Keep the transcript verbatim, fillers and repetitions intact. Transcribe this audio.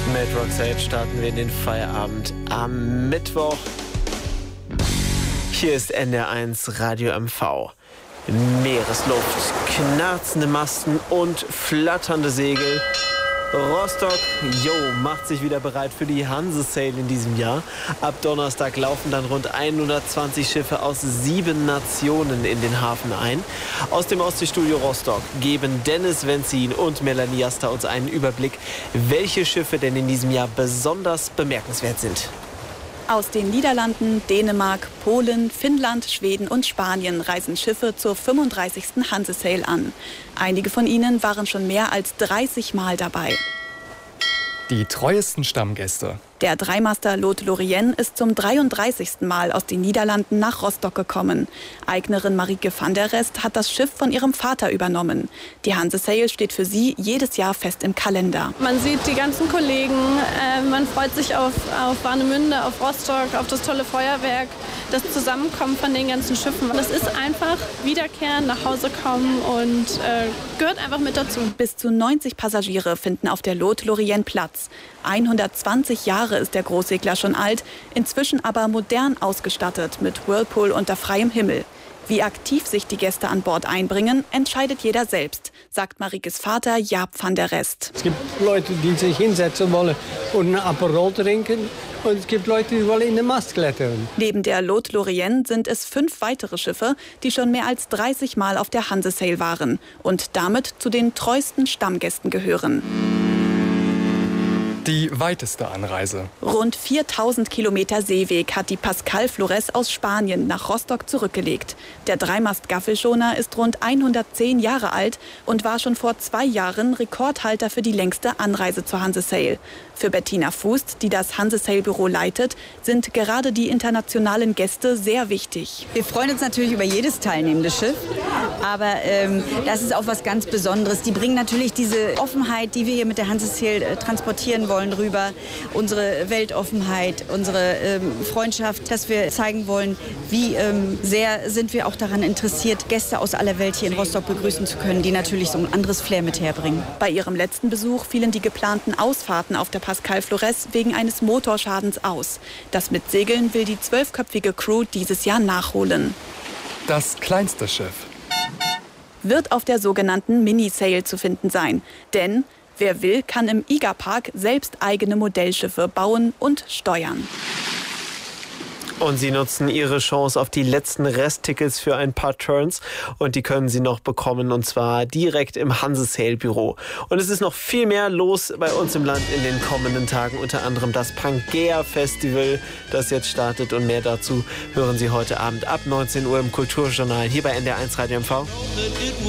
Mit Roxette starten wir in den Feierabend am Mittwoch. Hier ist N D R eins Radio M V. Meeresluft, knarzende Masten und flatternde Segel. Rostock, jo, macht sich wieder bereit für die Hanse-Sail in diesem Jahr. Ab Donnerstag laufen dann rund hundertzwanzig Schiffe aus sieben Nationen in den Hafen ein. Aus dem Ostseestudio Rostock geben Dennis Wenzin und Melanie Jaster uns einen Überblick, welche Schiffe denn in diesem Jahr besonders bemerkenswert sind. Aus den Niederlanden, Dänemark, Polen, Finnland, Schweden und Spanien reisen Schiffe zur fünfunddreißigsten Hanse-Sail an. Einige von ihnen waren schon mehr als dreißig Mal dabei. Die treuesten Stammgäste. Der Dreimaster Lot Lorien ist zum dreiunddreißigsten Mal aus den Niederlanden nach Rostock gekommen. Eignerin Marieke van der Rest hat das Schiff von ihrem Vater übernommen. Die Hanse-Sail steht für sie jedes Jahr fest im Kalender. Man sieht die ganzen Kollegen, äh, man freut sich auf, auf Warnemünde, auf Rostock, auf das tolle Feuerwerk, das Zusammenkommen von den ganzen Schiffen. Das ist einfach Wiederkehren, nach Hause kommen und äh, gehört einfach mit dazu. Bis zu neunzig Passagiere finden auf der Lot Lorien Platz. hundertzwanzig Jahre ist der Großsegler schon alt, inzwischen aber modern ausgestattet mit Whirlpool unter freiem Himmel. Wie aktiv sich die Gäste an Bord einbringen, entscheidet jeder selbst, sagt Mariekes Vater Jaap van der Rest. Es gibt Leute, die sich hinsetzen wollen und einen Aperol trinken. Und es gibt Leute, die wollen in den Mast klettern. Neben der Lot Lorien sind es fünf weitere Schiffe, die schon mehr als dreißig Mal auf der Hanse-Sail waren und damit zu den treuesten Stammgästen gehören. Die weiteste Anreise. Rund viertausend Kilometer Seeweg hat die Pascal Flores aus Spanien nach Rostock zurückgelegt. Der Dreimast-Gaffelschoner ist rund hundertzehn Jahre alt und war schon vor zwei Jahren Rekordhalter für die längste Anreise zur Hanse-Sail. Für Bettina Fußt, die das Hanse-Sail-Büro leitet, sind gerade die internationalen Gäste sehr wichtig. Wir freuen uns natürlich über jedes teilnehmende Schiff, aber ähm, das ist auch was ganz Besonderes. Die bringen natürlich diese Offenheit, die wir hier mit der Hanse-Sail äh, transportieren wollen, rüber. Unsere Weltoffenheit, unsere ähm, Freundschaft, dass wir zeigen wollen, wie ähm, sehr sind wir auch daran interessiert, Gäste aus aller Welt hier in Rostock begrüßen zu können, die natürlich so ein anderes Flair mit herbringen. Bei ihrem letzten Besuch fielen die geplanten Ausfahrten auf der Pascal Flores wegen eines Motorschadens aus. Das mit Segeln will die zwölfköpfige Crew dieses Jahr nachholen. Das kleinste Schiff wird auf der sogenannten Mini-Sail zu finden sein. Denn wer will, kann im I G A-Park selbst eigene Modellschiffe bauen und steuern. Und Sie nutzen Ihre Chance auf die letzten Resttickets für ein paar Turns. Und die können Sie noch bekommen, und zwar direkt im Hanse-Sail-Büro. Und es ist noch viel mehr los bei uns im Land in den kommenden Tagen. Unter anderem das Pangea-Festival, das jetzt startet. Und mehr dazu hören Sie heute Abend ab neunzehn Uhr im Kulturjournal hier bei N D R eins Radio M V.